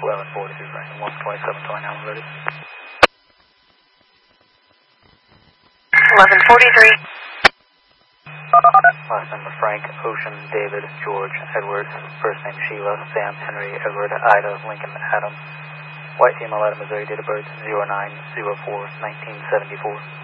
1143 Frank, 12729 alerted. 1143. Last name of Frank, Ocean, David, George, Edward. First name Sheila, Sam, Henry, Edward, Ida, Lincoln, Adam. White female, Missouri, date of birth 09/04/1974.